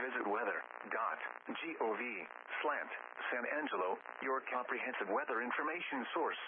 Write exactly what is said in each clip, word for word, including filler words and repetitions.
Visit weather dot gov slash San Angelo, your comprehensive weather information source.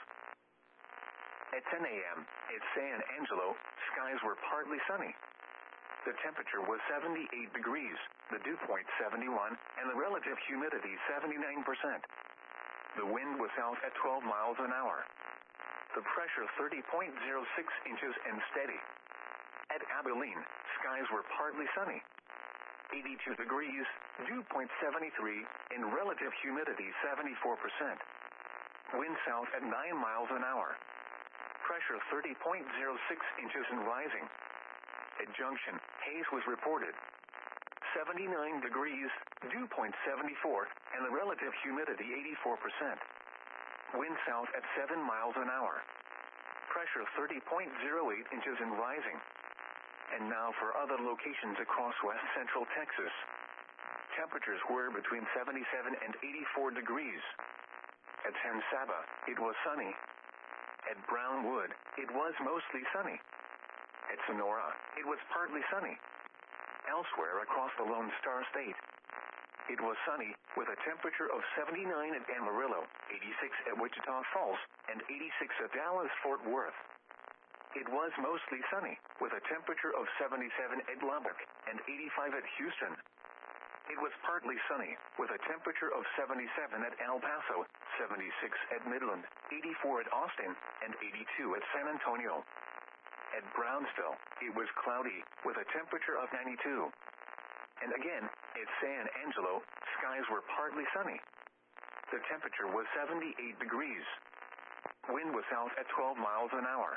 At ten a.m. at San Angelo, skies were partly sunny. The temperature was seventy-eight degrees, the dew point seventy-one, and the relative humidity seventy-nine percent. The wind was south at twelve miles an hour. The pressure thirty point zero six inches and steady. At Abilene, skies were partly sunny. eighty-two degrees, dew point seventy-three, and relative humidity seventy-four percent. Wind south at nine miles an hour. Pressure thirty point zero six inches and rising. At Junction, haze was reported. seventy-nine degrees, dew point seventy-four, and the relative humidity eighty-four percent. Wind south at seven miles an hour. Pressure thirty point zero eight inches and rising. And now for other locations across west central Texas. Temperatures were between seventy-seven and eighty-four degrees. At San Saba, it was sunny. At Brownwood, it was mostly sunny. At Sonora, it was partly sunny. Elsewhere across the Lone Star State, it was sunny, with a temperature of seventy-nine at Amarillo, eighty-six at Wichita Falls, and eighty-six at Dallas-Fort Worth. It was mostly sunny, with a temperature of seventy-seven at Lubbock, and eighty-five at Houston. It was partly sunny, with a temperature of seventy-seven at El Paso, seventy-six at Midland, eighty-four at Austin, and eighty-two at San Antonio. At Brownsville, it was cloudy, with a temperature of ninety-two. And again, at San Angelo, skies were partly sunny. The temperature was seventy-eight degrees. Wind was south at twelve miles an hour.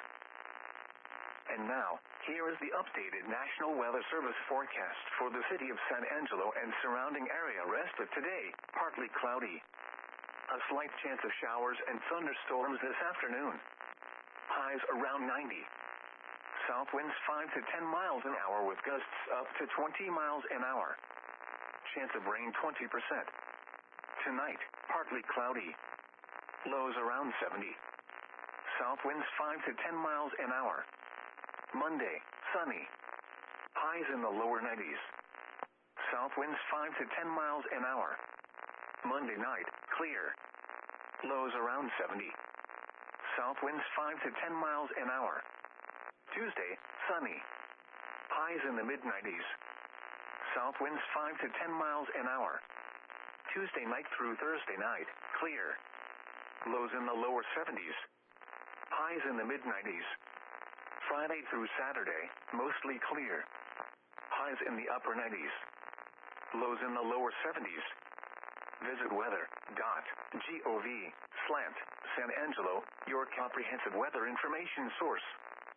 And now, here is the updated National Weather Service forecast for the city of San Angelo and surrounding area. Rest of today, partly cloudy. A slight chance of showers and thunderstorms this afternoon. Highs around ninety. South winds five to ten miles an hour with gusts up to twenty miles an hour. Chance of rain twenty percent. Tonight, partly cloudy. Lows around seventy. South winds five to ten miles an hour. Monday, sunny. Highs in the lower nineties. South winds five to ten miles an hour. Monday night, clear. Lows around seventy. South winds five to ten miles an hour. Tuesday, sunny. Highs in the mid nineties. South winds five to ten miles an hour. Tuesday night through Thursday night, clear. Lows in the lower seventies. Highs in the mid nineties. Friday through Saturday, mostly clear. Highs in the upper nineties. Lows in the lower seventies. Visit weather dot gov slash San Angelo, your comprehensive weather information source.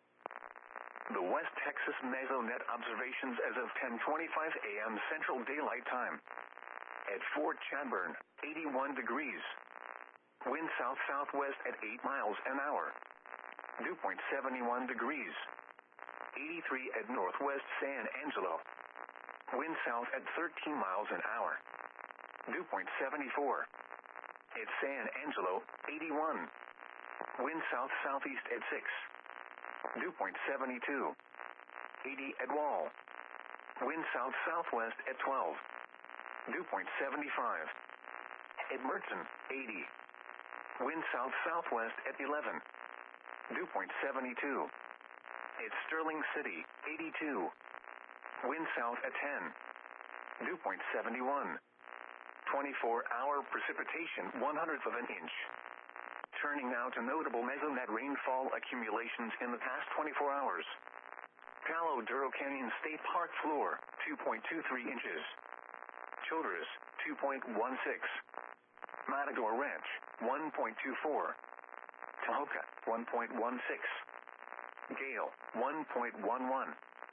The West Texas Mesonet observations as of ten twenty-five a.m. Central Daylight Time. At Fort Chadbourne, eighty-one degrees. Wind south-southwest at eight miles an hour. Dew point seventy-one degrees. eighty-three at Northwest San Angelo. Wind south at thirteen miles an hour. Dew point seventy-four. At San Angelo, eighty-one. Wind south-southeast at six. Dew point seventy-two. eighty at Wall. Wind south-southwest at twelve. Dew point seventy-five. At Merton, eighty. Wind south-southwest at eleven. Dew point seventy-two. At Sterling City, eighty-two. Wind south at ten. Dew point seventy-one. twenty-four hour precipitation, one hundredth of an inch. Turning now to notable Mesonet rainfall accumulations in the past twenty-four hours. Palo Duro Canyon State Park floor, two point two three inches. Childress, two point one six. Matador Ranch, one point two four. Tahoka, one point one six. Gale, one point one one.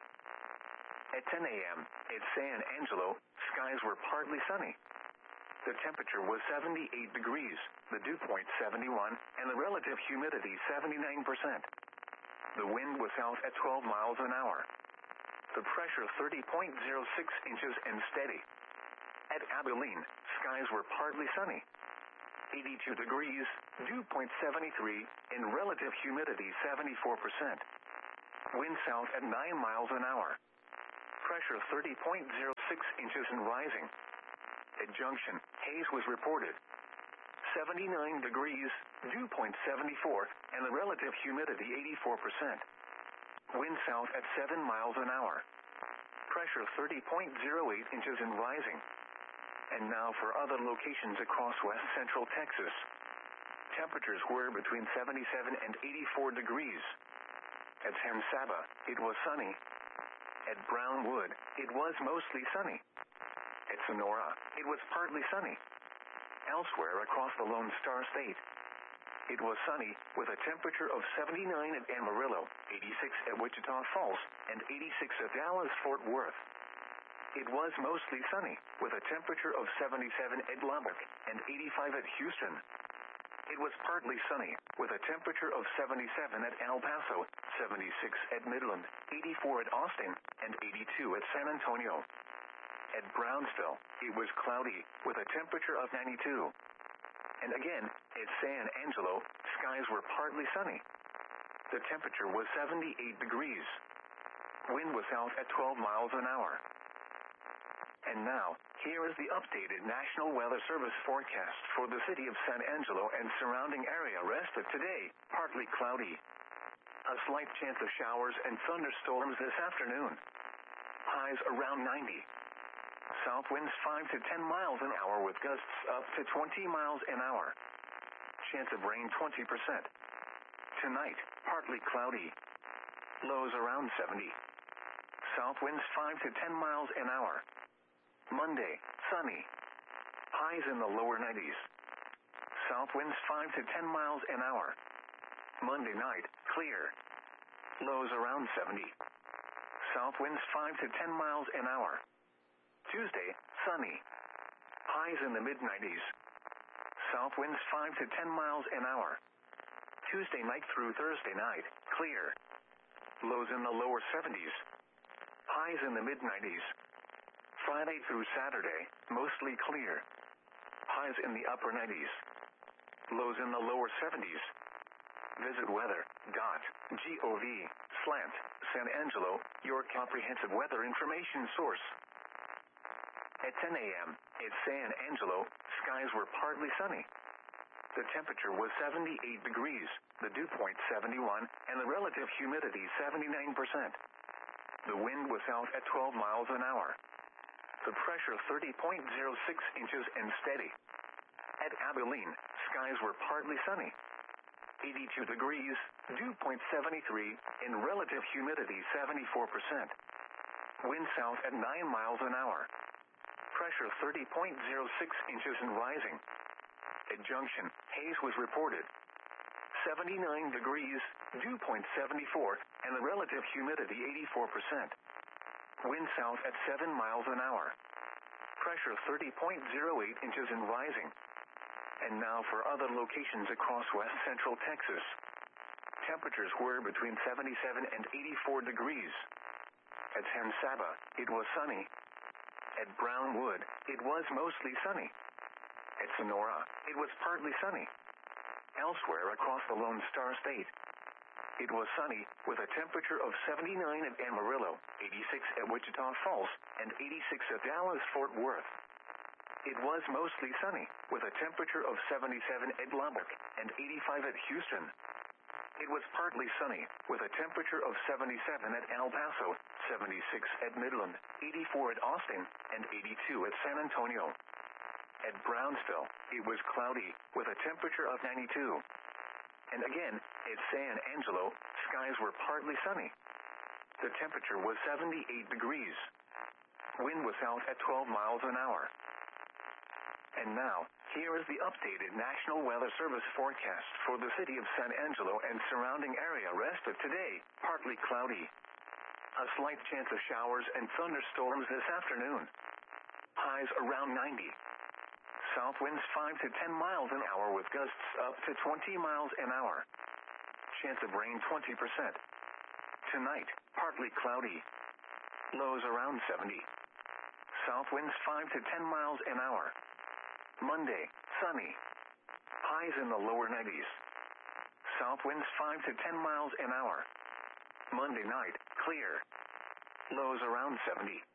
At ten a.m. at San Angelo, skies were partly sunny. The temperature was seventy-eight degrees, the dew point seventy-one, and the relative humidity seventy-nine percent. The wind was south at twelve miles an hour. The pressure thirty point zero six inches and steady. At Abilene, skies were partly sunny. eighty-two degrees, dew point seventy-three, and relative humidity seventy-four percent. Wind south at nine miles an hour. Pressure thirty point zero six inches and rising. At Junction, haze was reported. seventy-nine degrees, dew point seventy-four, and the relative humidity eighty-four percent. Wind south at seven miles an hour. Pressure thirty point zero eight inches and rising. And now for other locations across west central Texas. Temperatures were between seventy-seven and eighty-four degrees. At San Saba, it was sunny. At Brownwood, it was mostly sunny. At Sonora, it was partly sunny. Elsewhere across the Lone Star State, it was sunny, with a temperature of seventy-nine at Amarillo, eighty-six at Wichita Falls, and eighty-six at Dallas-Fort Worth. It was mostly sunny, with a temperature of seventy-seven at Lubbock, and eighty-five at Houston. It was partly sunny, with a temperature of seventy-seven at El Paso, seventy-six at Midland, eighty-four at Austin, and eighty-two at San Antonio. At Brownsville, it was cloudy, with a temperature of ninety-two. And again, at San Angelo, skies were partly sunny. The temperature was seventy-eight degrees. Wind was south at twelve miles an hour. And now, here is the updated National Weather Service forecast for the city of San Angelo and surrounding area. Rest of today, partly cloudy. A slight chance of showers and thunderstorms this afternoon. Highs around ninety. South winds five to ten miles an hour with gusts up to twenty miles an hour. Chance of rain twenty percent. Tonight, partly cloudy. Lows around seventy. South winds five to ten miles an hour. Monday, sunny. Highs in the lower nineties. South winds five to ten miles an hour. Monday night, clear. Lows around seventy. South winds five to ten miles an hour. Tuesday, sunny. Highs in the mid nineties. South winds five to ten miles an hour. Tuesday night through Thursday night, clear. Lows in the lower seventies. Highs in the mid nineties. Friday through Saturday, mostly clear. Highs in the upper nineties. Lows in the lower seventies. Visit weather dot gov slash San Angelo, your comprehensive weather information source. At ten a.m., at San Angelo, skies were partly sunny. The temperature was seventy-eight degrees, the dew point seventy-one, and the relative humidity seventy-nine percent. The wind was south at twelve miles an hour. The pressure thirty point zero six inches and steady. At Abilene, skies were partly sunny. eighty-two degrees, dew point seventy-three, and relative humidity seventy-four percent. Wind south at nine miles an hour. Pressure thirty point zero six inches and rising. At Junction, haze was reported. seventy-nine degrees, dew point seventy-four, and the relative humidity eighty-four percent. Wind south at seven miles an hour. Pressure thirty point zero eight inches and rising. And now for other locations across west central Texas. Temperatures were between seventy-seven and eighty-four degrees. At San Saba, it was sunny. At Brownwood, it was mostly sunny. At Sonora, it was partly sunny. Elsewhere across the Lone Star State, it was sunny, with a temperature of seventy-nine at Amarillo, eighty-six at Wichita Falls, and eighty-six at Dallas-Fort Worth. It was mostly sunny, with a temperature of seventy-seven at Lubbock, and eighty-five at Houston. It was partly sunny, with a temperature of seventy-seven at El Paso, seventy-six at Midland, eighty-four at Austin, and eighty-two at San Antonio. At Brownsville, it was cloudy, with a temperature of ninety-two. And again, at San Angelo, skies were partly sunny. The temperature was seventy-eight degrees. Wind was south at twelve miles an hour. And now, here is the updated National Weather Service forecast for the city of San Angelo and surrounding area. Rest of today, partly cloudy. A slight chance of showers and thunderstorms this afternoon. Highs around ninety. South winds five to ten miles an hour with gusts up to twenty miles an hour. Chance of rain twenty percent. Tonight, partly cloudy. Lows around seventy. South winds five to ten miles an hour. Monday, sunny. Highs in the lower nineties. South winds five to ten miles an hour. Monday night, clear. Lows around seventy.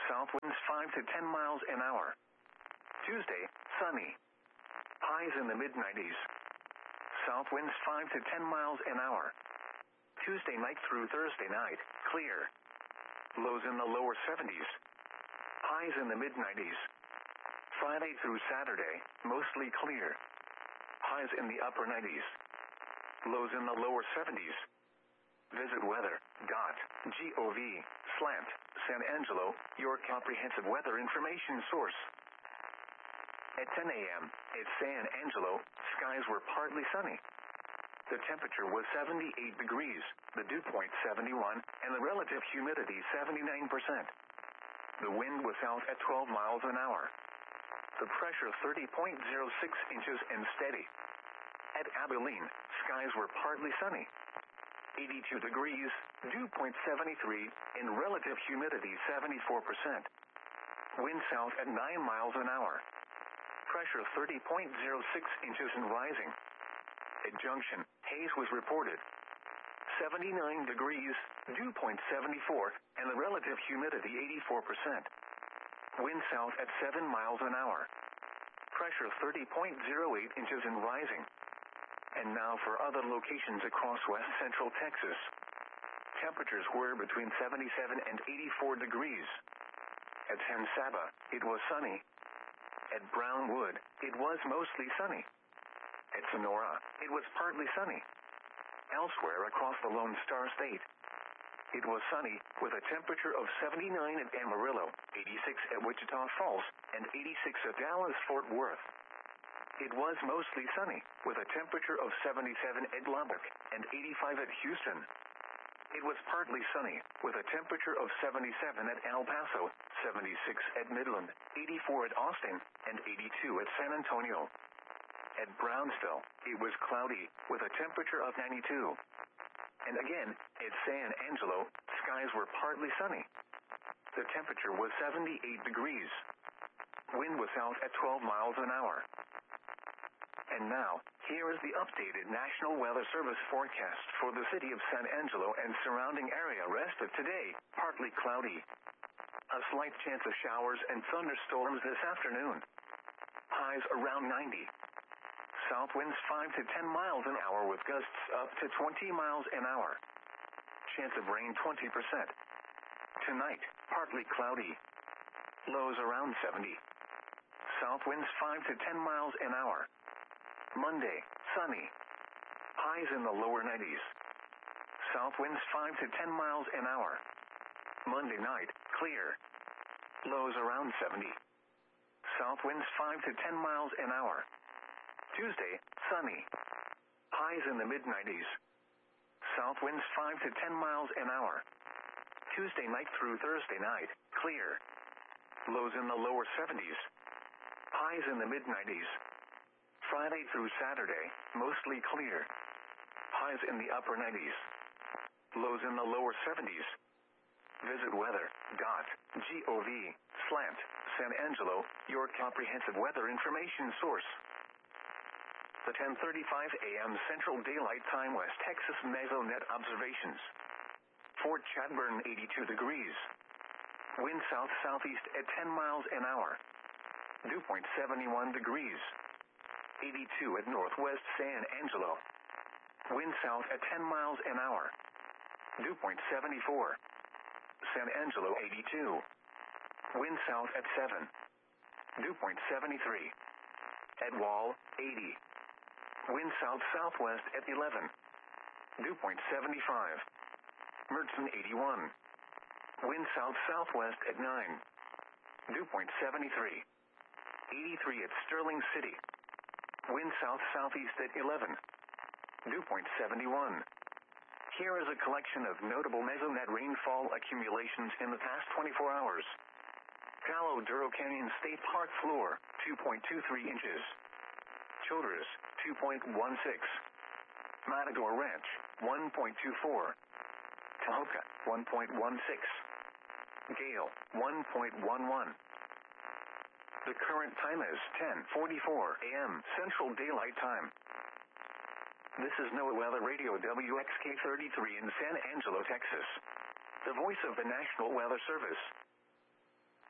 south winds five to ten miles an hour. Tuesday, sunny. Highs in the mid nineties. South winds five to ten miles an hour. Tuesday night through Thursday night, clear. Lows in the lower seventies. Highs in the mid nineties. Friday through Saturday, mostly clear. Highs in the upper nineties. Lows in the lower seventies. Visit weather.gov slant San Angelo, your comprehensive weather information source. At ten a.m., at San Angelo, skies were partly sunny. The temperature was seventy-eight degrees, the dew point seventy-one, and the relative humidity seventy-nine percent. The wind was south at twelve miles an hour. The pressure thirty point zero six inches and steady. At Abilene, skies were partly sunny. eighty-two degrees, dew point seventy-three, and relative humidity seventy-four percent. Wind south at nine miles an hour. Pressure thirty point zero six inches and rising. At Junction, haze was reported. seventy-nine degrees, dew point seventy-four, and the relative humidity eighty-four percent. Wind south at seven miles an hour. Pressure thirty point zero eight inches and rising. And now for other locations across west central Texas. Temperatures were between seventy-seven and eighty-four degrees. At San Saba, it was sunny. At Brownwood, it was mostly sunny. At Sonora, it was partly sunny. Elsewhere across the Lone Star State, it was sunny, with a temperature of seventy-nine at Amarillo, eighty-six at Wichita Falls, and eighty-six at Dallas-Fort Worth. It was mostly sunny, with a temperature of seventy-seven at Lubbock, and eighty-five at Houston. It was partly sunny, with a temperature of seventy-seven at El Paso, seventy-six at Midland, eighty-four at Austin, and eighty-two at San Antonio. At Brownsville, it was cloudy, with a temperature of ninety-two. And again, at San Angelo, skies were partly sunny. The temperature was seventy-eight degrees. Wind was south at twelve miles an hour. And now, here is the updated National Weather Service forecast for the city of San Angelo and surrounding area. Rest of today, partly cloudy. A slight chance of showers and thunderstorms this afternoon. Highs around ninety. South winds five to ten miles an hour with gusts up to twenty miles an hour. Chance of rain twenty percent. Tonight, partly cloudy. Lows around seventy. South winds five to ten miles an hour. Monday, sunny. Highs in the lower nineties. South winds five to ten miles an hour. Monday night, clear. Lows around seventy. South winds five to ten miles an hour. Tuesday, sunny. Highs in the mid nineties. South winds five to ten miles an hour. Tuesday night through Thursday night, clear. Lows in the lower seventies. Highs in the mid nineties. Friday through Saturday, mostly clear. Highs in the upper nineties. Lows in the lower seventies. Visit weather.gov slant San Angelo, your comprehensive weather information source. The ten thirty-five a.m. Central Daylight Time West Texas Mesonet observations. Fort Chadbourne, eighty-two degrees. Wind south-southeast at ten miles an hour. Dew point seventy-one degrees. eighty-two at Northwest San Angelo. Wind south at ten miles an hour. Dew point seventy-four. San Angelo, eighty-two. Wind south at seven. Dew point seventy-three. At Wall, eighty. Wind south-southwest at eleven. Dew point seventy-five. Mertzen, eighty-one. Wind south-southwest at nine. Dew point seventy-three. eighty-three at Sterling City. Wind south-southeast at eleven. Dew point seventy-one. Here is a collection of notable mesonet rainfall accumulations in the past twenty-four hours. Palo Duro Canyon State Park floor, two point two three inches. Childress, two point one six. Matador Ranch, one point two four. Tahoka, one point one six. Gale, one point one one. The current time is ten forty-four a.m. Central Daylight Time. This is NOAA Weather Radio W X K thirty-three in San Angelo, Texas. The voice of the National Weather Service.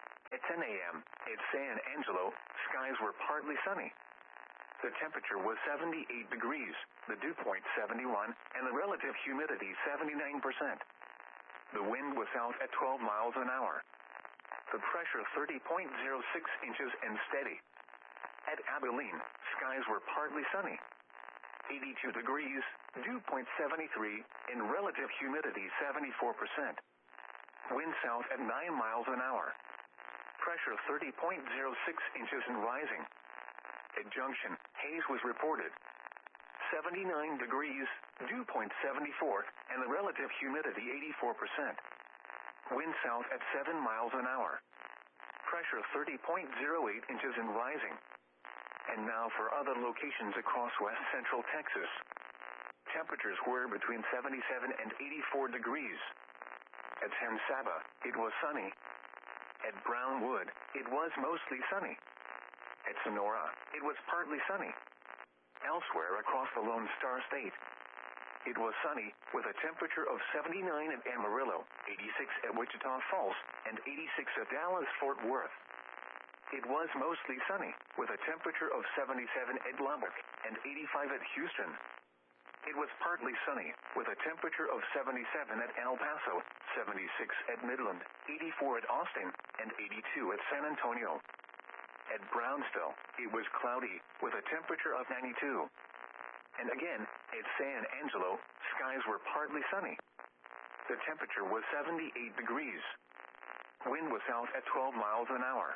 ten a.m. at San Angelo, skies were partly sunny. The temperature was seventy-eight degrees, the dew point seventy-one, and the relative humidity seventy-nine percent. The wind was south at twelve miles an hour. The pressure thirty point zero six inches and steady. At Abilene, skies were partly sunny. eighty-two degrees, dew point seventy-three, and relative humidity seventy-four percent. Wind south at nine miles an hour. Pressure thirty point zero six inches and rising. At Junction, haze was reported. seventy-nine degrees, dew point seventy-four, and the relative humidity eighty-four percent. Wind south at seven miles an hour. Pressure thirty point zero eight inches and rising. And now for other locations across west central Texas. Temperatures were between seventy-seven and eighty-four degrees. At San Saba, it was sunny. At Brownwood, it was mostly sunny. At Sonora, it was partly sunny. Elsewhere across the Lone Star State, it was sunny, with a temperature of seventy-nine at Amarillo, eighty-six at Wichita Falls, and eighty-six at Dallas-Fort Worth. It was mostly sunny, with a temperature of seventy-seven at Lubbock, and eighty-five at Houston. It was partly sunny, with a temperature of seventy-seven at El Paso, seventy-six at Midland, eighty-four at Austin, and eighty-two at San Antonio. At Brownsville, it was cloudy, with a temperature of ninety-two. And again, at San Angelo, skies were partly sunny. The temperature was seventy-eight degrees. Wind was south at twelve miles an hour.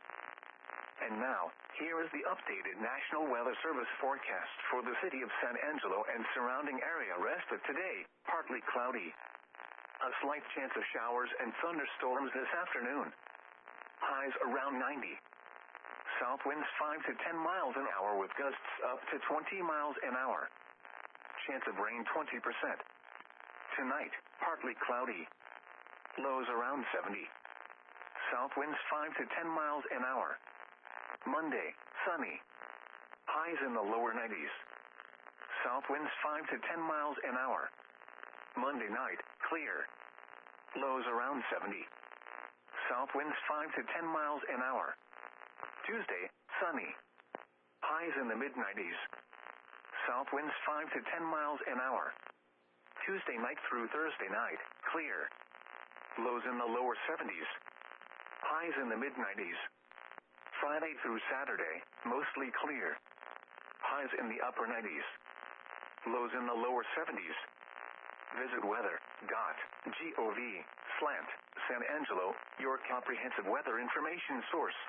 And now, here is the updated National Weather Service forecast for the city of San Angelo and surrounding area. Rest of today, partly cloudy. A slight chance of showers and thunderstorms this afternoon. Highs around ninety. South winds five to ten miles an hour with gusts up to twenty miles an hour. Chance of rain twenty percent. Tonight, partly cloudy. Lows around seventy. South winds five to ten miles an hour. Monday, sunny. Highs in the lower nineties. South winds five to ten miles an hour. Monday night, clear. Lows around seventy. South winds five to ten miles an hour. Tuesday, sunny. Highs in the mid nineties. South winds five to ten miles an hour. Tuesday night through Thursday night, clear. Lows in the lower seventies. Highs in the mid nineties. Friday through Saturday, mostly clear. Highs in the upper nineties. Lows in the lower seventies. Visit weather dot gov slash San Angelo, your comprehensive weather information source.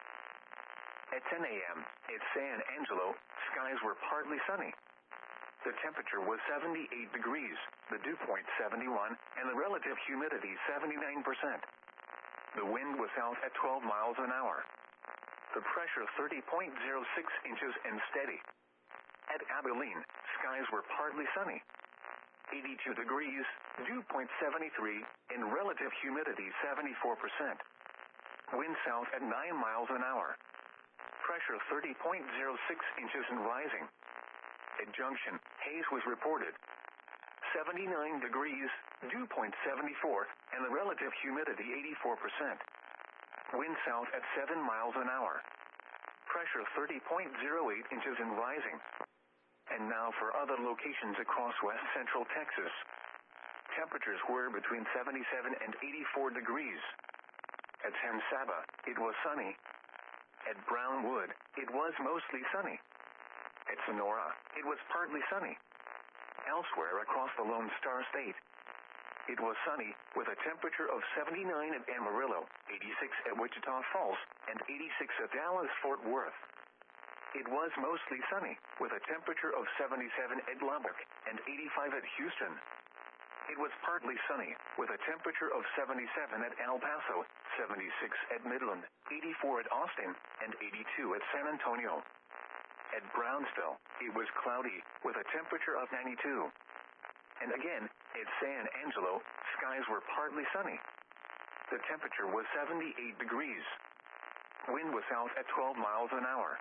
At ten a.m. at San Angelo, skies were partly sunny. The temperature was seventy-eight degrees, the dew point seventy-one, and the relative humidity seventy-nine percent. The wind was south at twelve miles an hour. The pressure thirty point zero six inches and steady. At Abilene, skies were partly sunny. eighty-two degrees, dew point seventy-three, and relative humidity seventy-four percent. Wind south at nine miles an hour. Pressure thirty point zero six inches and rising. At Junction, haze was reported. seventy-nine degrees, dew point seventy-four, and the relative humidity eighty-four percent. Wind south at seven miles an hour. Pressure thirty point zero eight inches and rising. And now for other locations across west central Texas. Temperatures were between seventy-seven and eighty-four degrees. At San Saba, it was sunny. At Brownwood, it was mostly sunny. At Sonora, it was partly sunny. Elsewhere across the Lone Star State, it was sunny, with a temperature of seventy-nine at Amarillo, eighty-six at Wichita Falls, and eighty-six at Dallas-Fort Worth. It was mostly sunny, with a temperature of seventy-seven at Lubbock, and eighty-five at Houston. It was partly sunny, with a temperature of seventy-seven at El Paso, seventy-six at Midland, eighty-four at Austin, and eighty-two at San Antonio. At Brownsville, it was cloudy, with a temperature of ninety-two. And again, at San Angelo, skies were partly sunny. The temperature was seventy-eight degrees. Wind was south at twelve miles an hour.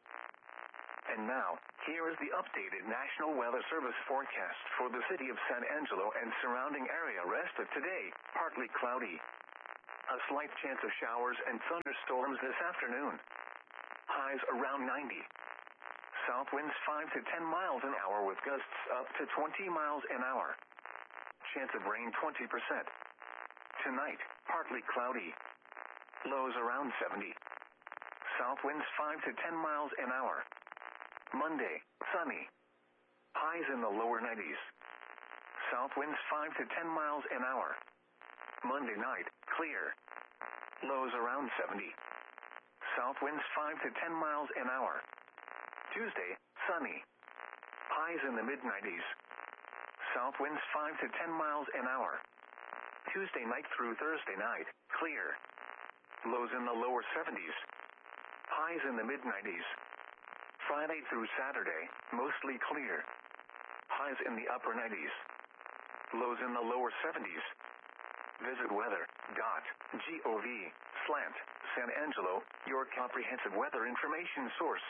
And now, here is the updated National Weather Service forecast for the city of San Angelo and surrounding area. Rest of today, partly cloudy. A slight chance of showers and thunderstorms this afternoon. Highs around ninety. South winds five to ten miles an hour with gusts up to twenty miles an hour. Chance of rain twenty percent. Tonight, partly cloudy. Lows around seventy. South winds five to ten miles an hour. Monday, sunny. Highs in the lower nineties. South winds five to ten miles an hour. Monday night, clear. Lows around seventy. South winds five to ten miles an hour. Tuesday, sunny. Highs in the mid nineties. South winds five to ten miles an hour. Tuesday night through Thursday night, clear. Lows in the lower seventies. Highs in the mid nineties. Friday through Saturday, mostly clear. Highs in the upper nineties. Lows in the lower seventies. Visit weather dot gov slash San Angelo, your comprehensive weather information source.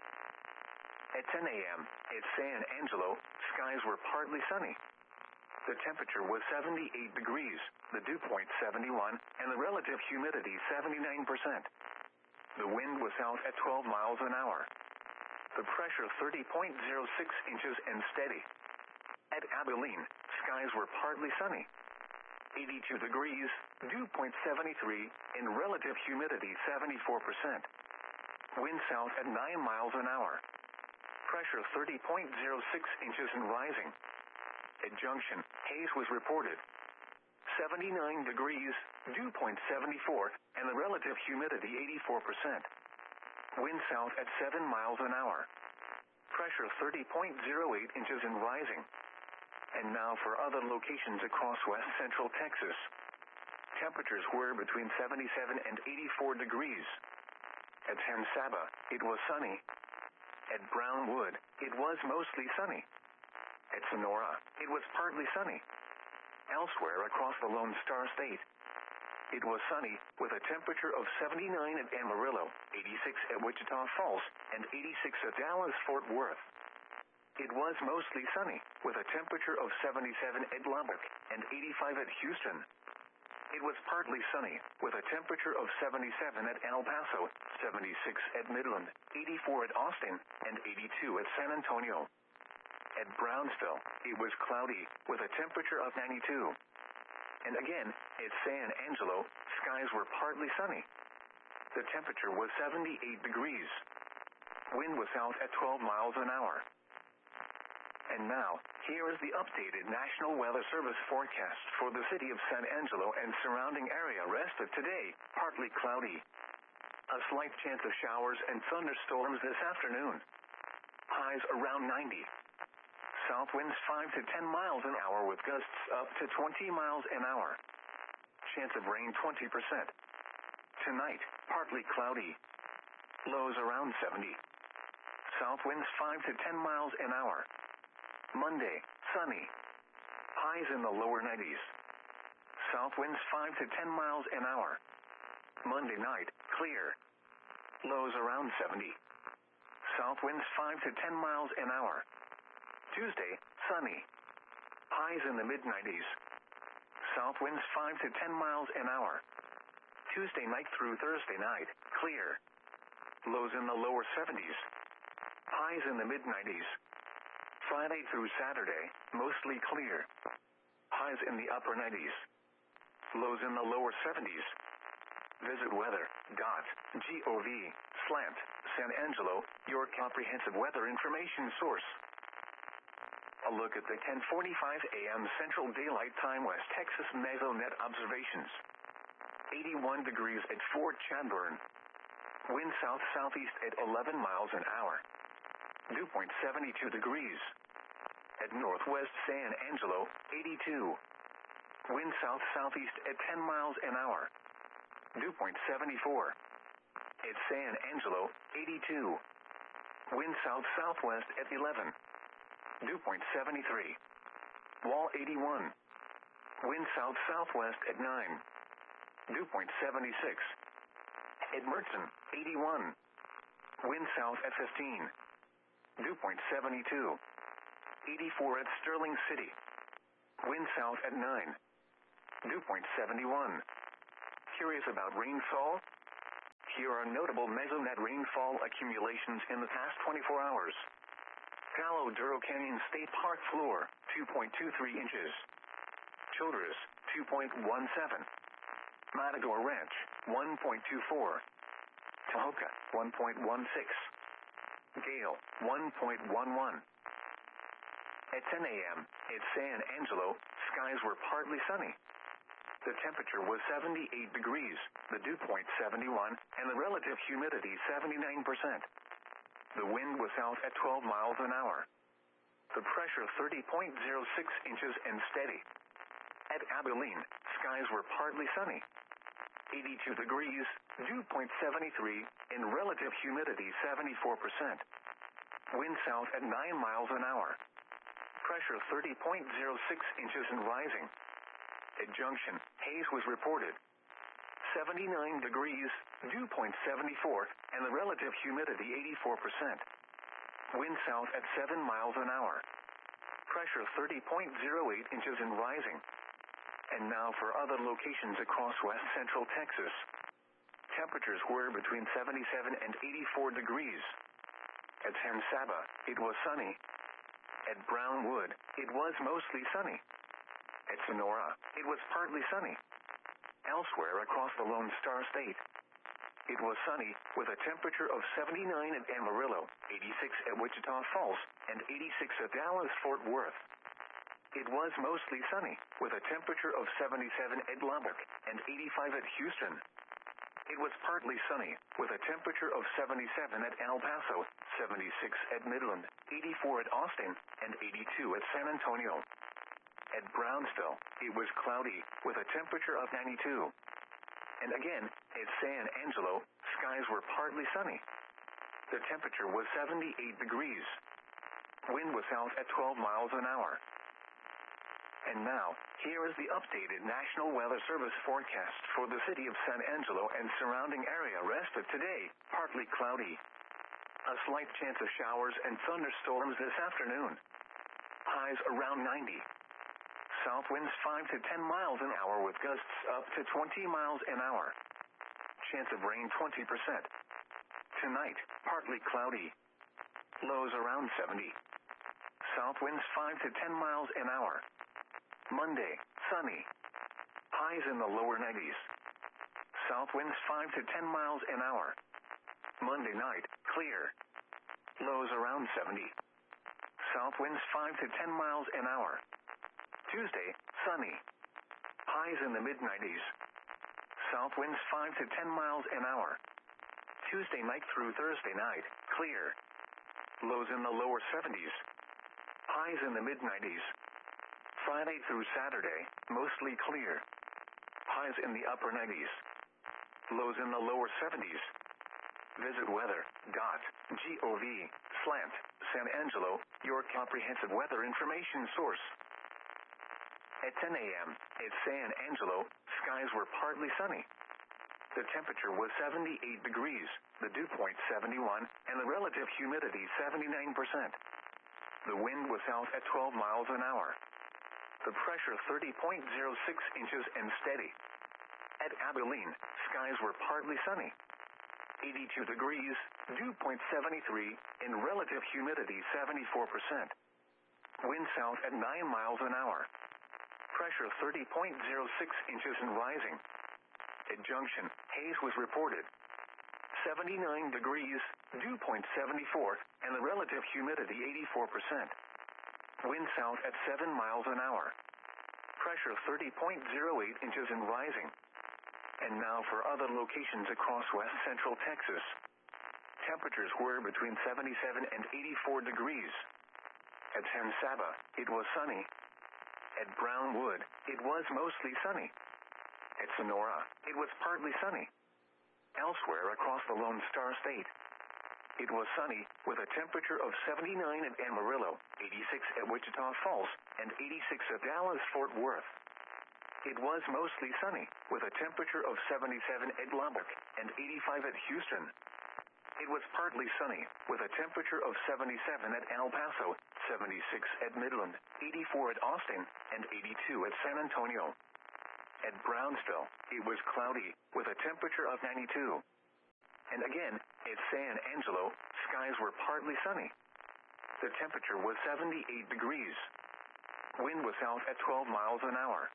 At ten a.m., at San Angelo, skies were partly sunny. The temperature was seventy-eight degrees, the dew point seventy-one, and the relative humidity seventy-nine percent. The wind was south at twelve miles an hour. The pressure thirty point zero six inches and steady. At Abilene, skies were partly sunny. eighty-two degrees, dew point seventy-three, and relative humidity seventy-four percent. Wind south at nine miles an hour. Pressure thirty point zero six inches and rising. At Junction, haze was reported. seventy-nine degrees, dew point seventy-four, and the relative humidity eighty-four percent. Wind south at seven miles an hour. Pressure thirty point zero eight inches and rising. And now for other locations across west central Texas. Temperatures were between seventy-seven and eighty-four degrees. At San Saba, it was sunny. At Brownwood, it was mostly sunny. At Sonora, it was partly sunny. Elsewhere across the Lone Star State, it was sunny with a temperature of seventy-nine at Amarillo, eighty-six at Wichita Falls, and eighty-six at Dallas-Fort Worth. It was mostly sunny, with a temperature of seventy-seven at Lubbock, and eighty-five at Houston. It was partly sunny, with a temperature of seventy-seven at El Paso, seventy-six at Midland, eighty-four at Austin, and eighty-two at San Antonio. At Brownsville, it was cloudy, with a temperature of ninety-two. And again, at San Angelo, skies were partly sunny. The temperature was seventy-eight degrees. Wind was south at twelve miles an hour. And now, here is the updated National Weather Service forecast for the city of San Angelo and surrounding area. Rest of today, partly cloudy. A slight chance of showers and thunderstorms this afternoon. Highs around ninety. South winds five to ten miles an hour with gusts up to twenty miles an hour. Chance of rain twenty percent. Tonight, partly cloudy. Lows around seventy. South winds five to ten miles an hour. Monday, sunny. Highs in the lower nineties. South winds five to ten miles an hour. Monday night, clear. Lows around seventy. South winds five to ten miles an hour. Tuesday, sunny. Highs in the mid nineties. South winds five to ten miles an hour. Tuesday night through Thursday night, clear. Lows in the lower seventies. Highs in the mid nineties. Friday through Saturday, mostly clear. Highs in the upper nineties. Lows in the lower seventies. Visit weather dot gov slash San Angelo, your comprehensive weather information source. A look at the ten forty-five a.m. Central Daylight Time West Texas Mesonet observations. eighty-one degrees at Fort Chadbourne. Wind south-southeast at eleven miles an hour. Dew point seventy-two degrees. At northwest San Angelo, eighty-two. Wind south-southeast at ten miles an hour. Dew point seventy-four. At San Angelo, eighty-two. Wind south-southwest at eleven. Dew point seventy-three. Wall eighty-one. Wind south-southwest at nine. Dew point seventy-six. At Mertzen, eighty-one. Wind south at fifteen. Dew point seventy-two. eighty-four at Sterling City. Wind south at nine. Dew point seventy-one. Curious about rainfall? Here are notable mesonet rainfall accumulations in the past twenty-four hours. Palo Duro Canyon State Park floor, two point two three inches. Childress, two point one seven. Matador Ranch, one point two four. Tahoka, one point one six. Gale, one point one one. At ten a.m., at San Angelo, skies were partly sunny. The temperature was seventy-eight degrees, the dew point seventy-one, and the relative humidity seventy-nine percent. The wind was south at twelve miles an hour. The pressure thirty point zero six inches and steady. At Abilene, skies were partly sunny. eighty-two degrees, dew point seventy-three, and relative humidity seventy-four percent. Wind south at nine miles an hour. Pressure thirty point zero six inches and rising. At Junction, haze was reported. seventy-nine degrees, dew point seventy-four, and the relative humidity eighty-four percent. Wind south at seven miles an hour. Pressure thirty point zero eight inches and rising. And now for other locations across west central Texas. Temperatures were between seventy-seven and eighty-four degrees. At San Saba, it was sunny. At Brownwood, it was mostly sunny. At Sonora, it was partly sunny. Elsewhere across the Lone Star State, it was sunny, with a temperature of seventy-nine at Amarillo, eighty-six at Wichita Falls, and eighty-six at Dallas-Fort Worth. It was mostly sunny, with a temperature of seventy-seven at Lubbock, and eighty-five at Houston. It was partly sunny, with a temperature of seventy-seven at El Paso, seventy-six at Midland, eighty-four at Austin, and eighty-two at San Antonio. At Brownsville, it was cloudy, with a temperature of ninety-two. And again, at San Angelo, skies were partly sunny. The temperature was seventy-eight degrees. Wind was south at twelve miles an hour. And now, here is the updated National Weather Service forecast for the city of San Angelo and surrounding area. Rest of today, partly cloudy. A slight chance of showers and thunderstorms this afternoon. Highs around ninety. South winds five to ten miles an hour with gusts up to twenty miles an hour. Chance of rain twenty percent. Tonight, partly cloudy. Lows around seventy. South winds five to ten miles an hour. Monday, sunny. Highs in the lower nineties. South winds five to ten miles an hour. Monday night, clear. Lows around seventy. South winds five to ten miles an hour. Tuesday, sunny. Highs in the mid nineties. South winds five to ten miles an hour. Tuesday night through Thursday night, clear. Lows in the lower seventies. Highs in the mid nineties. Friday through Saturday, mostly clear. Highs in the upper nineties. Lows in the lower seventies. Visit weather dot gov slash San Angelo, your comprehensive weather information source. At ten a.m., at San Angelo, skies were partly sunny. The temperature was seventy-eight degrees, the dew point seventy-one, and the relative humidity seventy-nine percent. The wind was south at twelve miles an hour. The pressure thirty point zero six inches and steady. At Abilene, skies were partly sunny. eighty-two degrees, dew point seventy-three, and relative humidity seventy-four percent. Wind south at nine miles an hour. Pressure thirty point zero six inches and rising. At Junction, haze was reported. seventy-nine degrees, dew point seventy-four, and the relative humidity eighty-four percent. Wind south at seven miles an hour. Pressure thirty point zero eight inches and rising. And now for other locations across west central Texas. Temperatures were between seventy-seven and eighty-four degrees. At San Saba, it was sunny. At Brownwood, it was mostly sunny. At Sonora, it was partly sunny. Elsewhere across the Lone Star State, it was sunny, with a temperature of seventy-nine at Amarillo, eighty-six at Wichita Falls, and eighty-six at Dallas-Fort Worth. It was mostly sunny, with a temperature of seventy-seven at Lubbock, and eighty-five at Houston. It was partly sunny, with a temperature of seventy-seven at El Paso, seventy-six at Midland, eighty-four at Austin, and eighty-two at San Antonio. At Brownsville, it was cloudy, with a temperature of ninety-two. And again, at San Angelo, skies were partly sunny. The temperature was seventy-eight degrees. Wind was south at twelve miles an hour.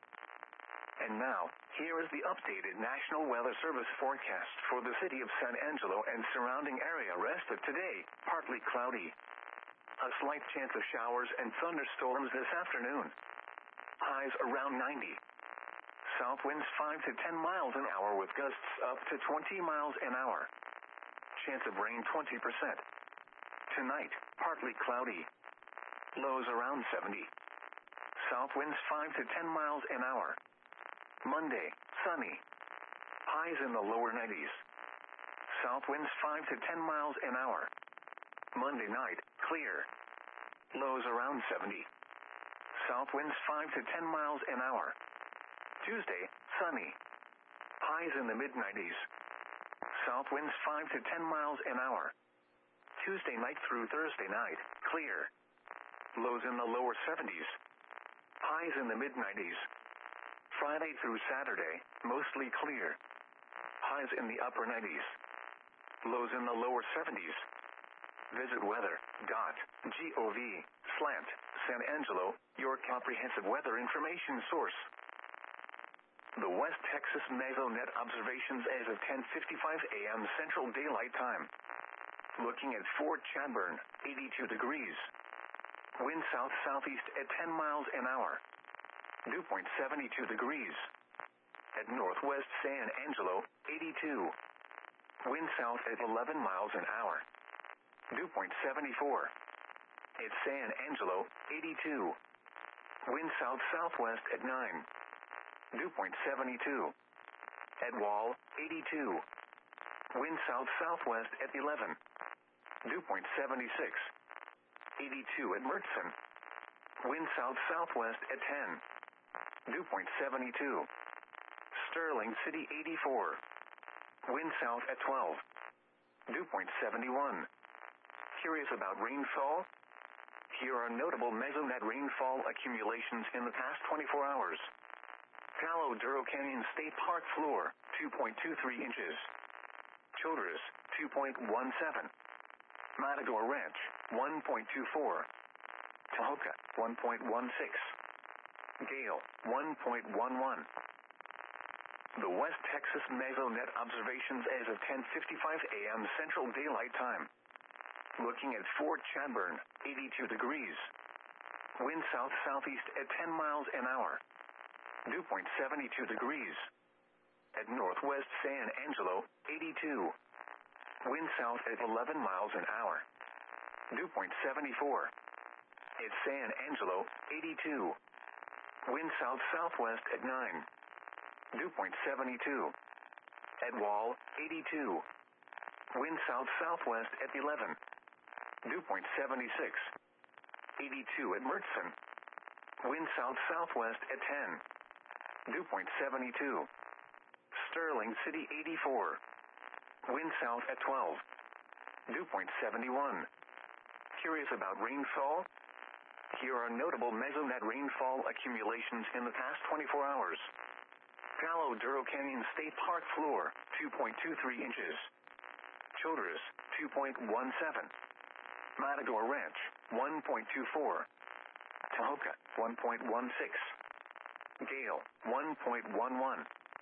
And now, here is the updated National Weather Service forecast for the city of San Angelo and surrounding area. Rest of today, partly cloudy. A slight chance of showers and thunderstorms this afternoon. Highs around ninety. South winds five to ten miles an hour with gusts up to twenty miles an hour. Chance of rain twenty percent. Tonight, partly cloudy. Lows around seventy. South winds five to ten miles an hour. Monday, sunny. Highs in the lower nineties. South winds five to ten miles an hour. Monday night, clear. Lows around seventy. South winds five to ten miles an hour. Tuesday, sunny. Highs in the mid nineties. South winds five to ten miles an hour. Tuesday night through Thursday night, clear. Lows in the lower seventies. Highs in the mid nineties. Friday through Saturday, mostly clear. Highs in the upper nineties. Lows in the lower seventies. Visit weather.gov slant San Angelo, your comprehensive weather information source. The West Texas Mesonet observations as of ten fifty-five a m Central Daylight Time. Looking at Fort Chadbourn, eighty-two degrees. Wind south-southeast at ten miles an hour. Dew point seventy-two degrees. At Northwest San Angelo, eighty-two. Wind south at eleven miles an hour. Dew point seventy-four. At San Angelo, eighty-two. Wind south-southwest at nine. Dew point seventy-two. At Wall, eighty-two. Wind south-southwest at eleven. Dew point seventy-six. eighty-two at Mertzen. Wind south-southwest at ten. Dew point seventy-two. Sterling City, eighty-four. Wind south at twelve. Dew point seventy-one. Curious about rainfall? Here are notable Mesonet rainfall accumulations in the past twenty-four hours. Palo Duro Canyon State Park floor, two point two three inches. Childress, two point one seven. Matador Ranch, one point two four. Tahoka, one point one six. Gale, one point one one. The West Texas Mesonet observations as of ten fifty-five a m Central Daylight Time. Looking at Fort Chadbourn, eighty-two degrees. Wind south-southeast at ten miles an hour. Dew point seventy-two degrees. At Northwest San Angelo, eighty-two. Wind south at eleven miles an hour. Dew point seventy-four. At San Angelo, eighty-two. Wind south-southwest at nine. Dew point seventy-two. At Wall, eighty-two. Wind south-southwest at eleven. Dew point seventy-six. eighty-two at Mertzen. Wind south-southwest at ten. Dew point seventy-two. Sterling City, eighty-four. Wind south at twelve. Dew point seventy-one. Curious about rainfall? Here are notable Mesonet rainfall accumulations in the past twenty-four hours. Palo Duro Canyon State Park floor, two point two three inches. Childress, two point one seven. Matador Ranch, one point two four. Tahoka, one point one six. Gale, one point one one.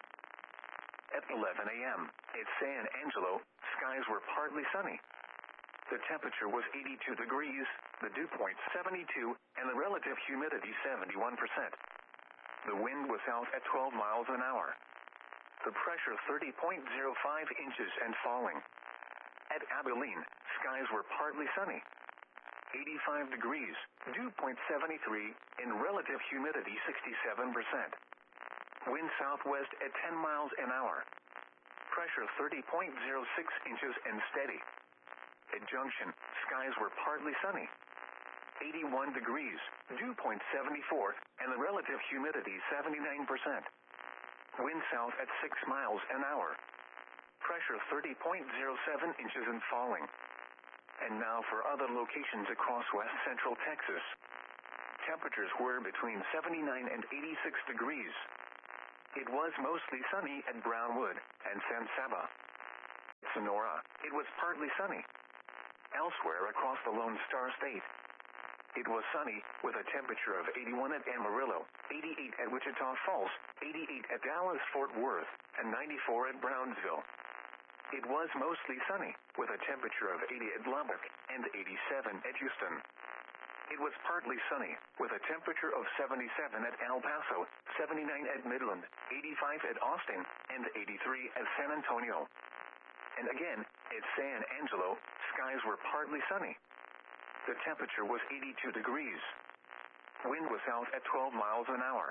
At eleven a m at San Angelo, skies were partly sunny. The temperature was eighty-two degrees, the dew point seventy-two, and the relative humidity seventy-one percent. The wind was south at twelve miles an hour. The pressure thirty point zero five inches and falling. At Abilene, skies were partly sunny. eighty-five degrees, dew point seventy-three, and relative humidity sixty-seven percent. Wind southwest at ten miles an hour. Pressure thirty point zero six inches and steady. At Junction, skies were partly sunny. eighty-one degrees, dew point seventy-four, and the relative humidity seventy-nine percent. Wind south at six miles an hour. Pressure thirty point zero seven inches and falling. And now for other locations across west central Texas. Temperatures were between seventy-nine and eighty-six degrees. It was mostly sunny at Brownwood and San Saba. Sonora, it was partly sunny. Elsewhere across the Lone Star State, it was sunny, with a temperature of eighty-one at Amarillo, eighty-eight at Wichita Falls, eighty-eight at Dallas-Fort Worth, and ninety-four at Brownsville. It was mostly sunny, with a temperature of eighty at Lubbock, and eighty-seven at Houston. It was partly sunny, with a temperature of seventy-seven at El Paso, seventy-nine at Midland, eighty-five at Austin, and eighty-three at San Antonio. And again, at San Angelo, skies were partly sunny. The temperature was eighty-two degrees. Wind was south at twelve miles an hour.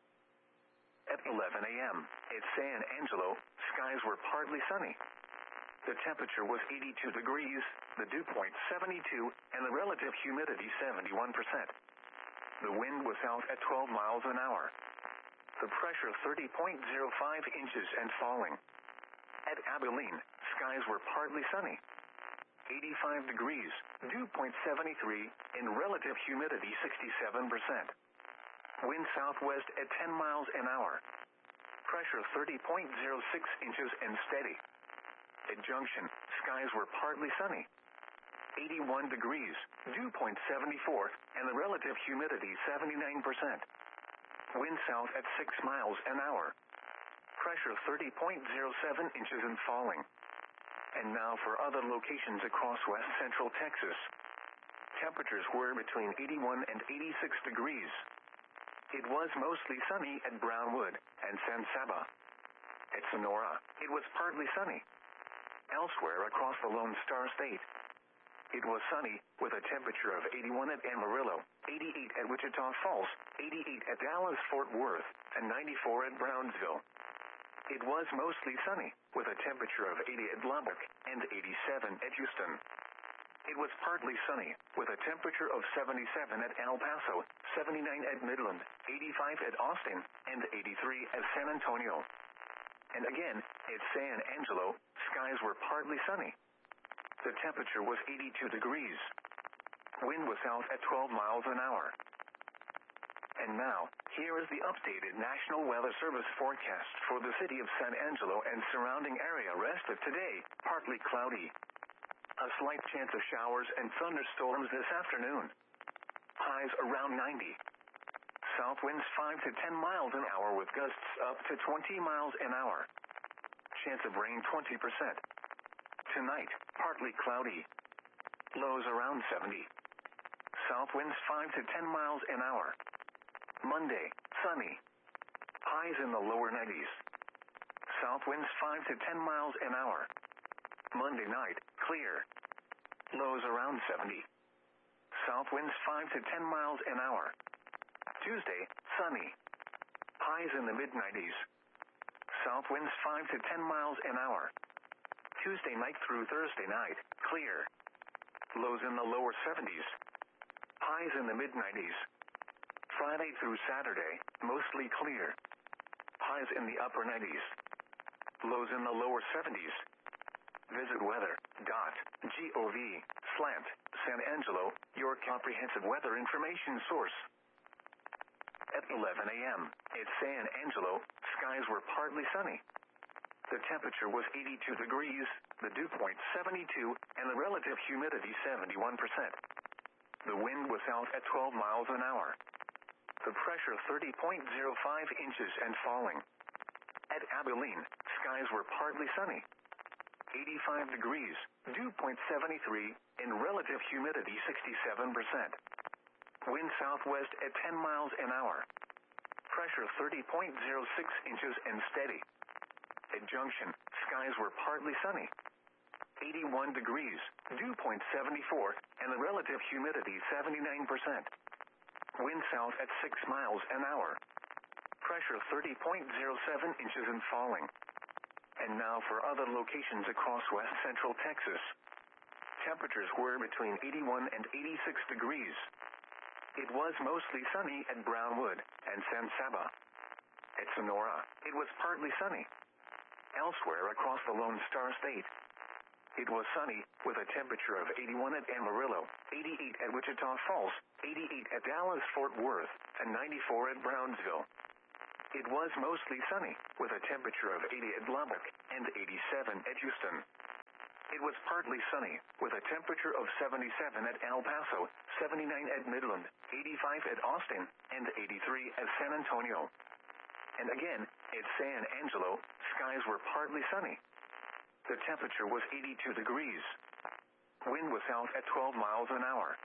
At eleven a m, at San Angelo, skies were partly sunny. The temperature was eighty-two degrees, the dew point seventy-two, and the relative humidity seventy-one percent. The wind was south at twelve miles an hour. The pressure thirty point zero five inches and falling. At Abilene, skies were partly sunny. eighty-five degrees, dew point seventy-three, and relative humidity sixty-seven percent. Wind southwest at ten miles an hour. Pressure thirty point zero six inches and steady. At Junction, skies were partly sunny. eighty-one degrees, dew point seventy-four, and the relative humidity seventy-nine percent. Wind south at six miles an hour. Pressure thirty point zero seven inches and falling. And now for other locations across west central Texas. Temperatures were between eighty-one and eighty-six degrees. It was mostly sunny at Brownwood and San Saba. At Sonora, it was partly sunny. Elsewhere across the Lone Star State, it was sunny, with a temperature of eighty-one at Amarillo, eighty-eight at Wichita Falls, eighty-eight at Dallas-Fort Worth, and ninety-four at Brownsville. It was mostly sunny, with a temperature of eighty at Lubbock, and eighty-seven at Houston. It was partly sunny, with a temperature of seventy-seven at El Paso, seventy-nine at Midland, eighty-five at Austin, and eighty-three at San Antonio. And again, at San Angelo, skies were partly sunny. The temperature was eighty-two degrees. Wind was south at twelve miles an hour. And now, here is the updated National Weather Service forecast for the city of San Angelo and surrounding area. Rest of today, partly cloudy. A slight chance of showers and thunderstorms this afternoon. Highs around ninety. South winds five to ten miles an hour with gusts up to twenty miles an hour. Chance of rain twenty percent. Tonight, partly cloudy. Lows around seventy. South winds five to ten miles an hour. Monday, sunny. Highs in the lower nineties. South winds five to ten miles an hour. Monday night, clear. Lows around seventy. South winds five to ten miles an hour. Tuesday, sunny. Highs in the mid nineties. South winds five to ten miles an hour. Tuesday night through Thursday night, clear. Lows in the lower seventies. Highs in the mid nineties. Friday through Saturday, mostly clear. Highs in the upper nineties. Lows in the lower seventies. Visit weather dot gov slash San Angelo, your comprehensive weather information source. At eleven a m, at San Angelo, skies were partly sunny. The temperature was eighty-two degrees, the dew point seventy-two, and the relative humidity seventy-one percent. The wind was south at twelve miles an hour. The pressure thirty point zero five inches and falling. At Abilene, skies were partly sunny. eighty-five degrees, dew point seventy-three, and relative humidity sixty-seven percent. Wind southwest at ten miles an hour. Pressure thirty point zero six inches and steady. At Junction, skies were partly sunny. eighty-one degrees, dew point seventy-four, and the relative humidity seventy-nine percent. Wind south at six miles an hour. Pressure thirty point zero seven inches and falling. And now for other locations across west central Texas. Temperatures were between eighty-one and eighty-six degrees. It was mostly sunny at Brownwood and San Saba. At Sonora, it was partly sunny. Elsewhere across the Lone Star State, it was sunny, with a temperature of eighty-one at Amarillo, eighty-eight at Wichita Falls, eighty-eight at Dallas-Fort Worth, and ninety-four at Brownsville. It was mostly sunny, with a temperature of eighty at Lubbock and eighty-seven at Houston. It was partly sunny, with a temperature of seventy-seven at El Paso, seventy-nine at Midland, eighty-five at Austin, and eighty-three at San Antonio. And again, at San Angelo, skies were partly sunny. The temperature was eighty-two degrees. Wind was south at twelve miles an hour.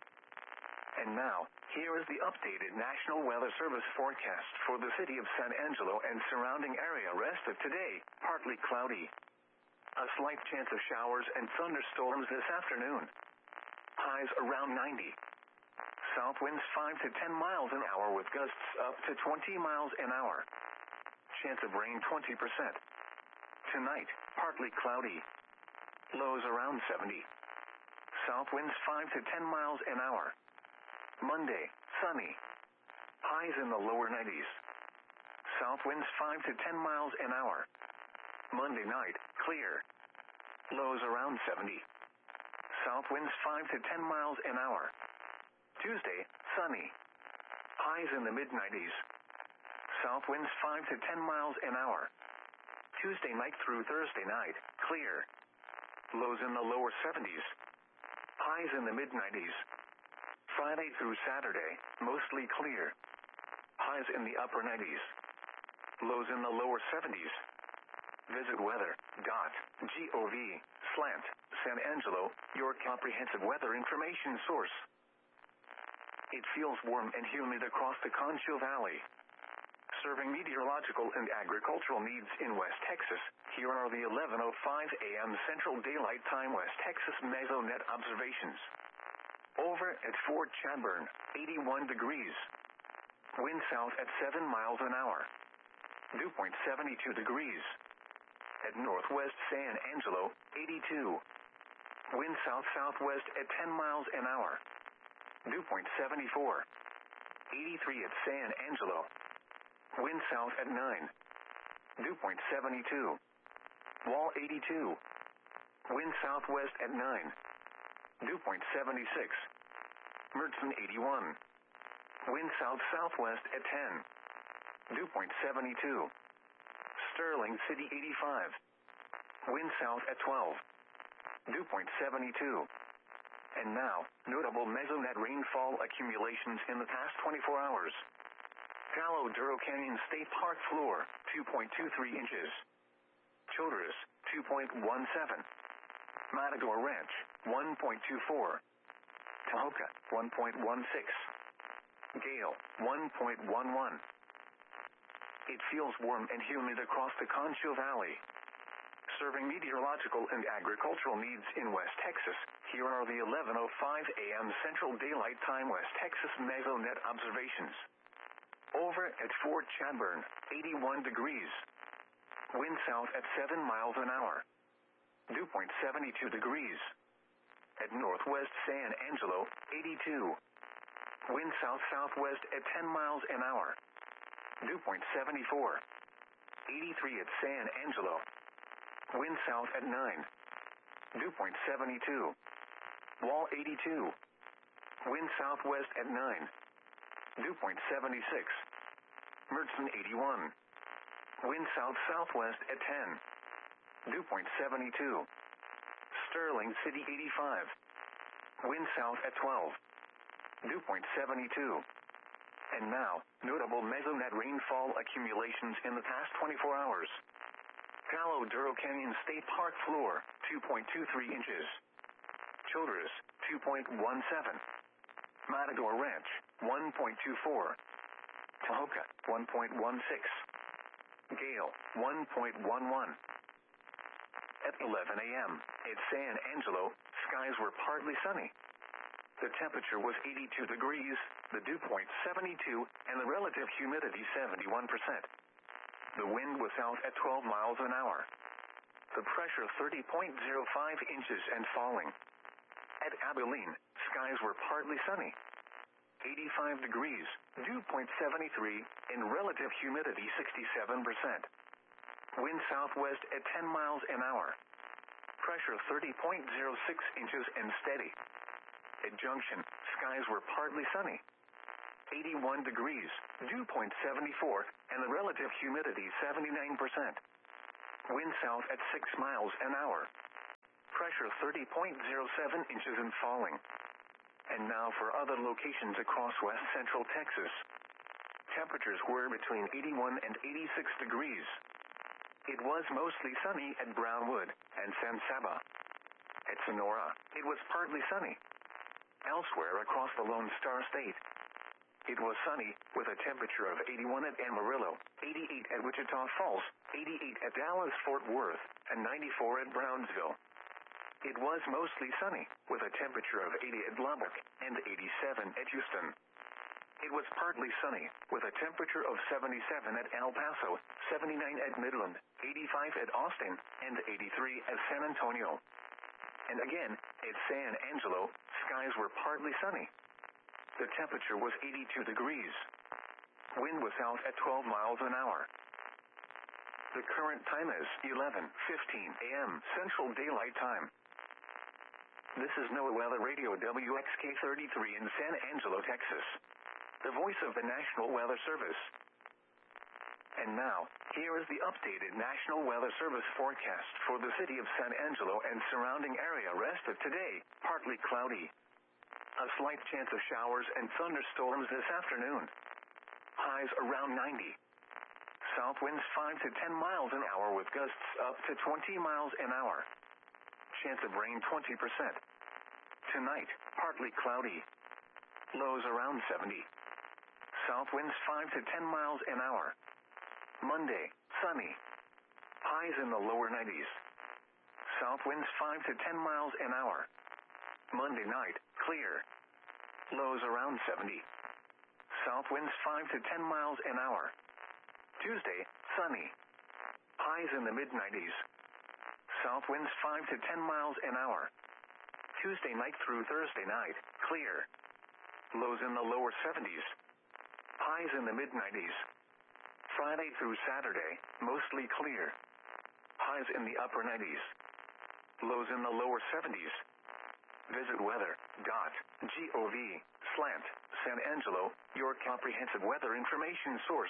And now, here is the updated National Weather Service forecast for the city of San Angelo and surrounding area. Rest of today, partly cloudy. A slight chance of showers and thunderstorms this afternoon. Highs around ninety. South winds five to ten miles an hour with gusts up to twenty miles an hour. Chance of rain twenty percent. Tonight, partly cloudy. Lows around seventy. South winds five to ten miles an hour. Monday, sunny. Highs in the lower nineties. South winds five to ten miles an hour. Monday night, clear. Lows around seventy. South winds five to ten miles an hour. Tuesday, sunny. Highs in the mid nineties. South winds five to ten miles an hour. Tuesday night through Thursday night, clear. Lows in the lower seventies. Highs in the mid nineties. Friday through Saturday, mostly clear. Highs in the upper nineties. Lows in the lower seventies. Visit weather dot gov slash San Angelo, your comprehensive weather information source. It feels warm and humid across the Concho Valley. Serving meteorological and agricultural needs in West Texas, here are the eleven oh five a m Central Daylight Time West Texas Mesonet observations. Over at Fort Chadbourne, eighty-one degrees. Wind south at seven miles an hour. Dew point seventy-two degrees. At Northwest San Angelo, eighty-two. Wind south-southwest at ten miles an hour. Dew point seventy-four. eighty-three at San Angelo. Wind south at nine. Dew point seventy-two. Wall eighty-two. Wind southwest at nine. Dew point seventy-six. Mertzen eighty-one. Wind south-southwest at ten. Dew point seventy-two. Sterling City eighty-five. Wind south at twelve. Dew point seventy-two. And now, notable mesonet rainfall accumulations in the past twenty-four hours. Palo Duro Canyon State Park floor, two point two three inches. Childress, two point one seven. Matador Ranch, one point two four. Tahoka, one point one six. Gale, one point one one. It feels warm and humid across the Concho Valley. Serving meteorological and agricultural needs in West Texas, here are the eleven oh five a m Central Daylight Time West Texas Mesonet observations. Over at Fort Chadbourne, eighty-one degrees. Wind south at seven miles an hour. Dew point seventy-two degrees. At Northwest San Angelo, eighty-two. Wind south-southwest at ten miles an hour. Dew point seventy-four. eighty-three at San Angelo. Wind south at nine. Dew point seventy-two. Wall eighty-two. Wind southwest at nine. Dew point seventy-six. Mertzen eighty-one. Wind south-southwest at ten. Dew point seventy-two. Sterling City eighty-five. Wind south at twelve. Dew point seventy-two. And now, notable mesonet rainfall accumulations in the past twenty-four hours. Palo Duro Canyon State Park floor, two point two three inches. Childress, two point one seven. Matador Ranch, one point two four. Tahoka, one point one six. Gale, one point one one. At eleven a m at San Angelo, skies were partly sunny. The temperature was eighty-two degrees, the dew point seventy-two, and the relative humidity seventy-one percent. The wind was south at twelve miles an hour. The pressure thirty point zero five inches and falling. At Abilene, skies were partly sunny. eighty-five degrees, dew point seventy-three, and relative humidity sixty-seven percent. Wind southwest at ten miles an hour. Pressure thirty point zero six inches and steady. At Junction, skies were partly sunny. eighty-one degrees, dew point seventy-four, and the relative humidity seventy-nine percent. Wind south at six miles an hour. Pressure thirty point zero seven inches and falling. And now for other locations across west central Texas. Temperatures were between eighty-one and eighty-six degrees. It was mostly sunny at Brownwood and San Saba. At Sonora, it was partly sunny. Elsewhere across the Lone Star State, it was sunny, with a temperature of eighty-one at Amarillo, eighty-eight at Wichita Falls, eighty-eight at Dallas-Fort Worth, and ninety-four at Brownsville. It was mostly sunny, with a temperature of eighty at Lubbock, and eighty-seven at Houston. It was partly sunny, with a temperature of seventy-seven at El Paso, seventy-nine at Midland, eighty-five at Austin, and eighty-three at San Antonio. And again, at San Angelo, skies were partly sunny. The temperature was eighty-two degrees. Wind was south at twelve miles an hour. The current time is eleven fifteen a m Central Daylight Time. This is NOAA Weather Radio W X K thirty-three in San Angelo, Texas, the voice of the National Weather Service. And now, here is the updated National Weather Service forecast for the city of San Angelo and surrounding area. Rest of today, partly cloudy. A slight chance of showers and thunderstorms this afternoon. Highs around ninety. South winds five to ten miles an hour with gusts up to twenty miles an hour. Chance of rain twenty percent. Tonight, partly cloudy. Lows around seventy. South winds five to ten miles an hour. Monday, sunny. Highs in the lower nineties. South winds five to ten miles an hour. Monday night, clear. Lows around seventy. South winds five to ten miles an hour. Tuesday, sunny. Highs in the mid nineties. South winds five to ten miles an hour. Tuesday night through Thursday night, clear. Lows in the lower seventies. Highs in the mid nineties. Friday through Saturday, mostly clear. Highs in the upper nineties. Lows in the lower seventies. Visit weather dot gov slash San Angelo, your comprehensive weather information source.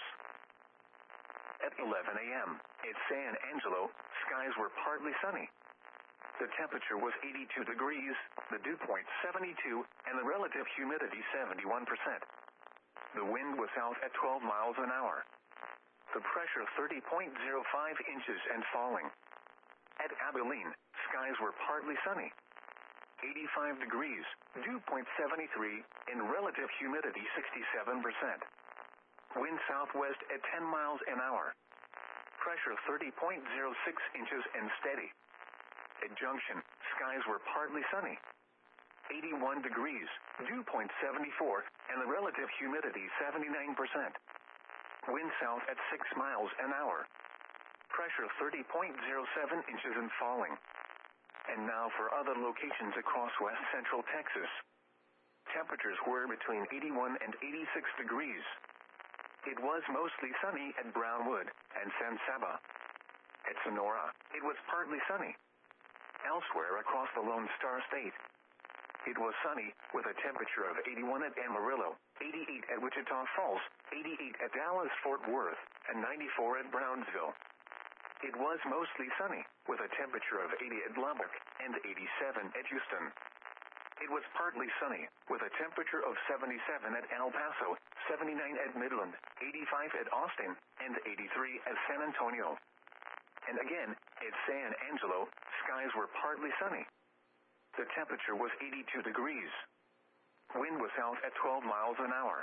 At eleven a m at San Angelo, skies were partly sunny. The temperature was eighty-two degrees, the dew point seventy-two, and the relative humidity seventy-one percent. The wind was south at twelve miles an hour. The pressure thirty point zero five inches and falling. At Abilene, skies were partly sunny. eighty-five degrees, dew point seventy-three, and relative humidity sixty-seven percent. Wind southwest at ten miles an hour. Pressure thirty point zero six inches and steady. At Junction, skies were partly sunny. eighty-one degrees, dew point seventy-four, and the relative humidity seventy-nine percent. Wind south at six miles an hour. Pressure thirty point zero seven inches and falling. And now for other locations across west central Texas. Temperatures were between eighty-one and eighty-six degrees. It was mostly sunny at Brownwood and San Saba. At Sonora, it was partly sunny. Elsewhere across the Lone Star State, it was sunny, with a temperature of eighty-one at Amarillo, eighty-eight at Wichita Falls, eighty-eight at Dallas-Fort Worth, and ninety-four at Brownsville. It was mostly sunny, with a temperature of eighty at Lubbock, and eighty-seven at Houston. It was partly sunny, with a temperature of seventy-seven at El Paso, seventy-nine at Midland, eighty-five at Austin, and eighty-three at San Antonio. And again, at San Angelo, skies were partly sunny. The temperature was eighty-two degrees. Wind was south at twelve miles an hour.